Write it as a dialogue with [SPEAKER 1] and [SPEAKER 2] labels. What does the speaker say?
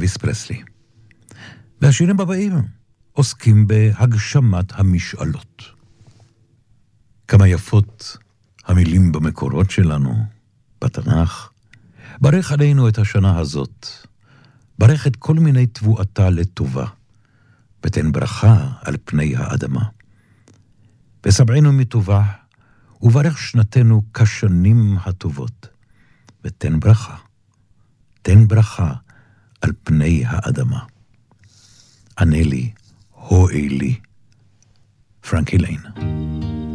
[SPEAKER 1] אלוויס פרסלי. והשירים הבאים עוסקים בהגשמת המשאלות. כמה יפות המילים במקורות שלנו, בתנ"ך. ברך עלינו את השנה הזאת, ברך את כל מיני תבואתה לטובה, ותן ברכה על פני האדמה. ושבענו מטובה, וברך שנתנו כשנים הטובות, ותן ברכה, תן ברכה על פני האדמה. ענה לי, הועי לי. פרנקי ליין.